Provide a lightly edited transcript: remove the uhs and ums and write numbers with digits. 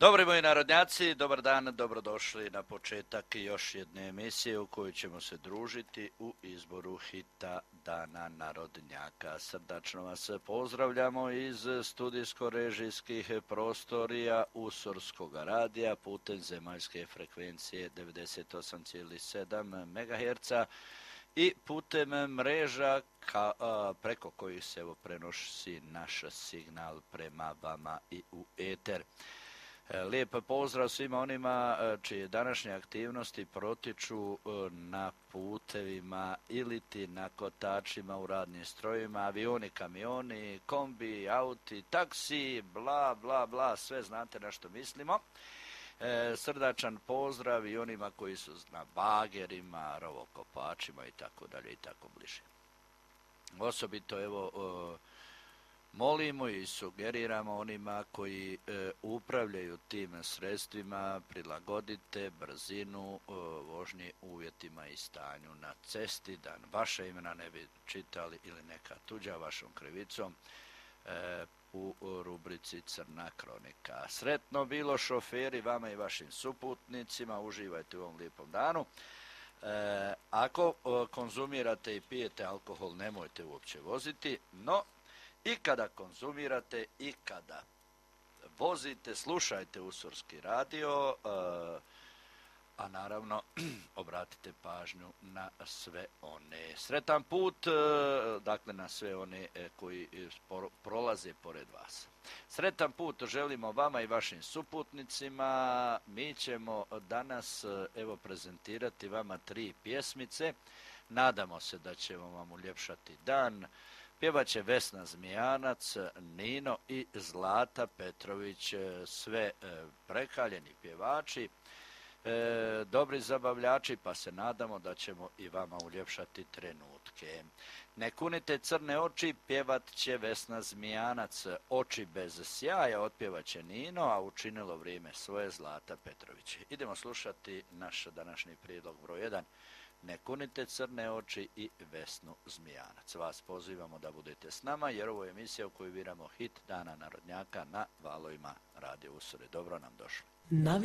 Dobri moji narodnjaci, dobar dan, dobrodošli na početak još jedne emisije u kojoj ćemo se družiti u izboru hita Dana narodnjaka. Srdačno vas pozdravljamo iz studijsko-režijskih prostorija Usorskog radija putem zemaljske frekvencije 98,7 MHz i putem mreža preko kojih se prenosi naš signal prema vama i u eter. Lijep pozdrav svima onima čije današnje aktivnosti protiču na putevima iliti na kotačima u radnim strojima, avioni, kamioni, kombi, auti, taksi, bla, bla, bla, sve znate na što mislimo. Srdačan pozdrav i onima koji su na bagerima, rovokopačima i tako dalje i tako bliže. Osobito molimo i sugeriramo onima koji upravljaju tim sredstvima, prilagodite brzinu vožnje uvjetima i stanju na cesti, da vaša imena ne bi čitali ili neka tuđa vašom krivicom u rubrici Crna kronika. Sretno bilo šoferi, vama i vašim suputnicima, uživajte u ovom lijepom danu. Ako konzumirate i pijete alkohol, nemojte uopće voziti, no i kada konzumirate i kada vozite, slušajte Usorski radio, a naravno obratite pažnju na sve one. Sretan put, dakle na sve one koji prolaze pored vas. Sretan put želimo vama i vašim suputnicima. Mi ćemo danas prezentirati vama 3 pjesmice. Nadamo se da ćemo vam uljepšati dan. Pjevaće Vesna Zmijanac, Nino i Zlata Petrović, sve prekaljeni pjevači, dobri zabavljači, pa se nadamo da ćemo i vama uljepšati trenutke. Ne kunite crne oči, pjevat će Vesna Zmijanac, Oči bez sjaja otpjevat će Nino, a učinilo vrijeme svoje Zlata Petrović. Idemo slušati naš današnji prijedlog broj 1. Ne kunite crne oči i Vesnu Zmijanac. Vas pozivamo da budete s nama, jer ovo je emisija u kojoj biramo hit Dana narodnjaka na valovima Radio Usore. Dobro nam došli.